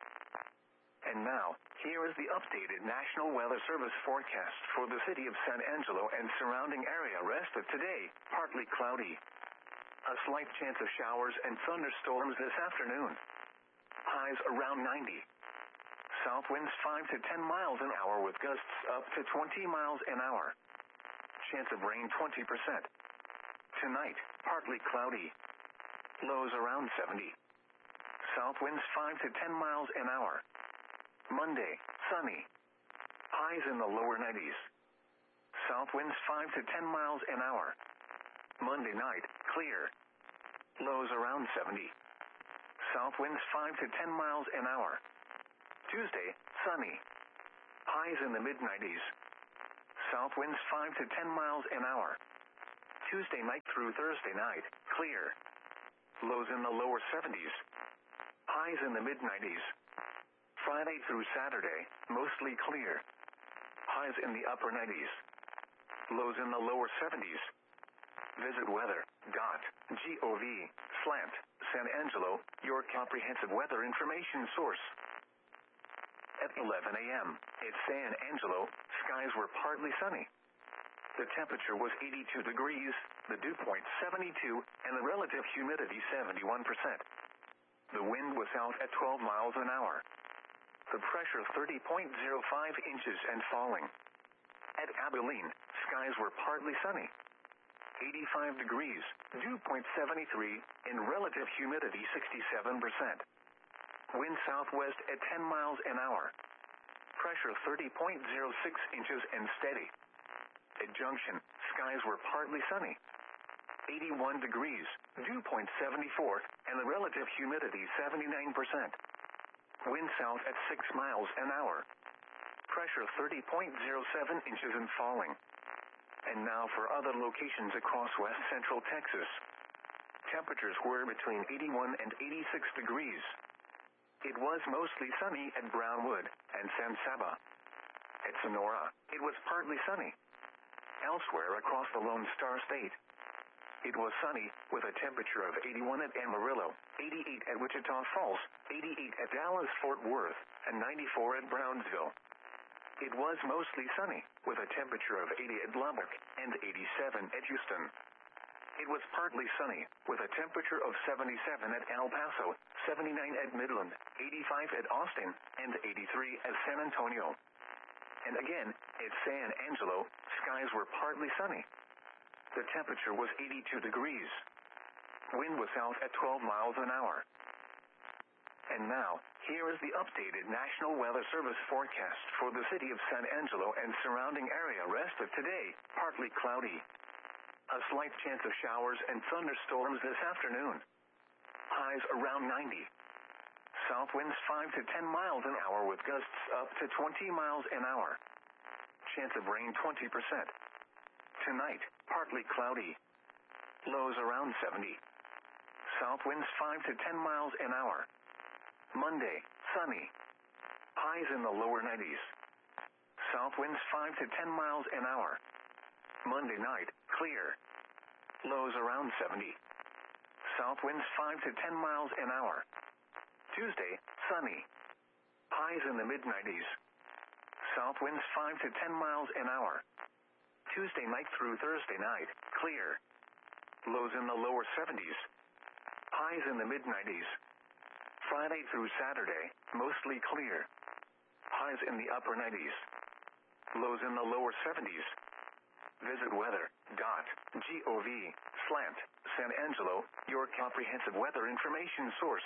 And now, here is the updated National Weather Service forecast for the city of San Angelo and surrounding area. Rest of today, partly cloudy. A slight chance of showers and thunderstorms this afternoon. Highs around ninety. South winds five to ten miles an hour with gusts up to twenty miles an hour. Chance of rain twenty percent. Tonight, partly cloudy. Lows around seventy. South winds five to ten miles an hour. Monday, sunny. Highs in the lower nineties. South winds five to ten miles an hour. Monday night, clear. Lows around seventy. south winds five to ten miles an hour. Tuesday, sunny. Highs in the mid nineties. South winds five to ten miles an hour. Tuesday night through Thursday night, clear. Lows in the lower seventies. Highs in the mid nineties. Friday through Saturday, mostly clear. Highs in the upper nineties. Lows in the lower seventies. Visit weather dot gov slant San Angelo, your comprehensive weather information source. At eleven a.m., at San Angelo, skies were partly sunny. The temperature was eighty-two degrees, the dew point seventy-two, and the relative humidity seventy-one percent. The wind was out at twelve miles an hour. The pressure thirty point zero five inches and falling. At Abilene, skies were partly sunny. eighty-five degrees, dew point seventy-three, and relative humidity sixty-seven percent. Wind southwest at ten miles an hour. Pressure thirty point zero six inches and steady. At Junction, skies were partly sunny. eighty-one degrees, dew point seventy-four, and the relative humidity seventy-nine percent. Wind south at six miles an hour. Pressure thirty point zero seven inches and falling. And now for other locations across west central Texas. Temperatures were between eighty-one and eighty-six degrees. It was mostly sunny at Brownwood and San Saba. At Sonora, it was partly sunny. Elsewhere across the Lone Star State, it was sunny with a temperature of eighty-one at Amarillo, eighty-eight at Wichita Falls, eighty-eight at Dallas-Fort Worth, and ninety-four at Brownsville. It was mostly sunny with a temperature of eighty at Lubbock and eighty-seven at Houston. It was partly sunny with a temperature of seventy-seven at El Paso, seventy-nine at Midland, eighty-five at Austin, and eighty-three at San Antonio. And again, at San Angelo, skies were partly sunny. The temperature was eighty-two degrees. Wind was out at twelve miles an hour. And now, here is the updated National Weather Service forecast for the city of San Angelo and surrounding area. Rest of today, partly cloudy. A slight chance of showers and thunderstorms this afternoon. Highs around ninety. South winds five to ten miles an hour with gusts up to twenty miles an hour. Chance of rain twenty percent. Tonight, partly cloudy. Lows around seventy. South winds five to ten miles an hour. Monday, sunny. Highs in the lower nineties. South winds five to ten miles an hour. Monday night, clear. Lows around seventy. South winds five to ten miles an hour. Tuesday, sunny. Highs in the mid nineties. South winds five to ten miles an hour. Tuesday night through Thursday night, clear. Lows in the lower seventies. Highs in the mid nineties. Friday through Saturday, mostly clear. Highs in the upper nineties. Lows in the lower seventies. Visit weather dot gov slant San Angelo, your comprehensive weather information source.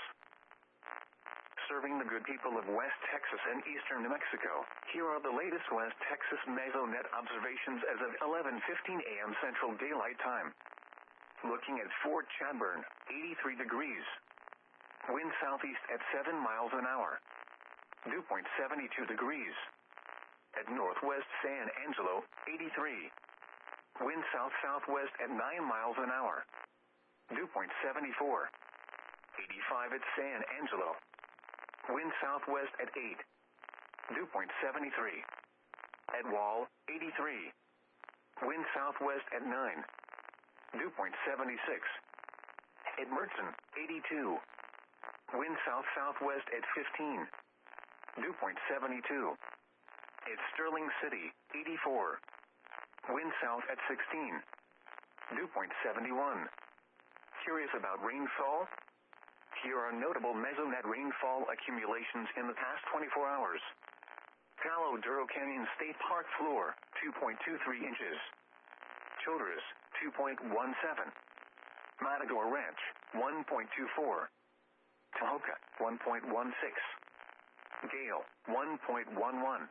Serving the good people of West Texas and eastern New Mexico, here are the latest West Texas Mesonet observations as of eleven fifteen a.m. Central Daylight Time. Looking at Fort Chadbourne, eighty-three degrees. Wind southeast at seven miles an hour. Dew point seventy-two degrees. At northwest San Angelo, eighty-three. Wind south-southwest at nine miles an hour. Dew point seventy-four. eighty-five at San Angelo. Wind southwest at eight. Dew point seventy-three. At Wall, eighty-three. Wind southwest at nine. Dew point seventy-six. At Mertzen, eighty-two. Wind south-southwest at fifteen. Dew point seventy-two. At Sterling City, eighty-four. Wind south at sixteen. Dew point seventy-one. Curious about rainfall? Here are notable Mesonet rainfall accumulations in the past twenty-four hours. Palo Duro Canyon State Park floor, two point two three inches. Childress, two point one seven. Matador Ranch, one point two four. Tahoka, one point one six. Gale, one point one one.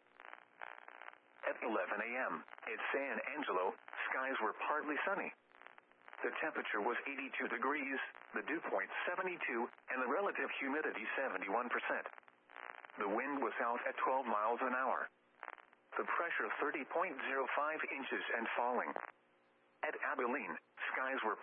At eleven a.m., at San Angelo, skies were partly sunny. The temperature was eighty-two degrees, the dew point seventy-two, and the relative humidity seventy-one percent. The wind was out at twelve miles an hour. The pressure thirty point zero five inches and falling. At Abilene, skies were